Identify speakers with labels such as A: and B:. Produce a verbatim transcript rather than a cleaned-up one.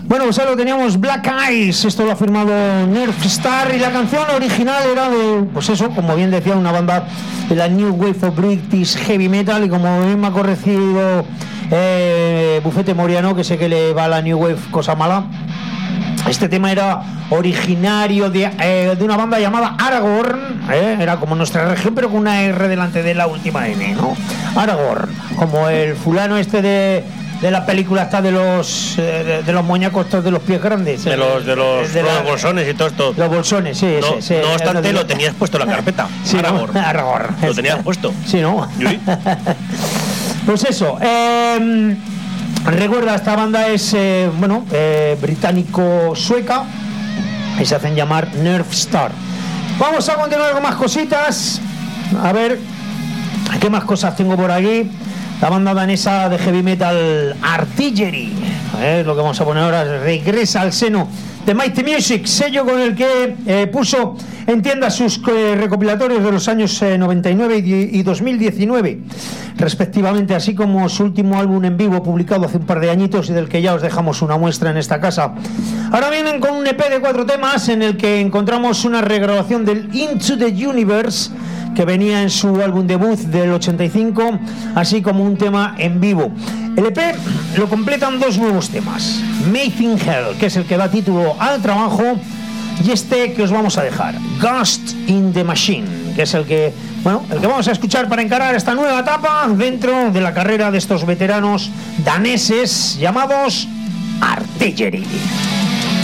A: Bueno, pues ahí lo teníamos, Black Eyes, esto lo ha firmado Nerf Star, y la canción original era de, pues eso, como bien decía, una banda de la New Wave of British Heavy Metal, y como bien me ha corregido eh, Bufete Moriano, que sé que le va a la New Wave cosa mala, este tema era originario de, eh, de una banda llamada Aragorn, eh, era como nuestra región, pero con una R delante de la última N, ¿no? Aragorn, como el fulano este de... de la película está de los eh, de, de los moñacos estos de los pies grandes,
B: de
A: eh,
B: los de los,
A: de
B: los
A: la,
B: bolsones y todo esto.
A: Los bolsones, sí,
B: no,
A: sí, sí.
B: No obstante,
A: lo,
B: lo tenías puesto en la carpeta.
A: Sí,
B: Aragorn.
A: ¿no? Aragorn.
B: Lo tenías puesto.
A: Sí, ¿no?
B: ¿Sí?
A: Pues eso. Eh, recuerda, esta banda es eh, bueno, eh, británico-sueca y se hacen llamar Nerf Star. Vamos a continuar con más cositas. A ver qué más cosas tengo por aquí. La banda danesa de heavy metal Artillery, eh, lo que vamos a poner ahora, regresa al seno de Mighty Music, sello con el que eh, puso en tienda sus eh, recopilatorios de los años eh, noventa y nueve y, y dos mil diecinueve, respectivamente, así como su último álbum en vivo publicado hace un par de añitos y del que ya os dejamos una muestra en esta casa. Ahora vienen con un E P de cuatro temas en el que encontramos una regrabación del Into the Universe, que venía en su álbum debut del ochenta y cinco, así como un tema en vivo. El E P lo completan dos nuevos temas, Made in Hell, que es el que da título al trabajo, y este que os vamos a dejar, Ghost in the Machine, que es el que, bueno, el que vamos a escuchar para encarar esta nueva etapa dentro de la carrera de estos veteranos daneses llamados Artillery.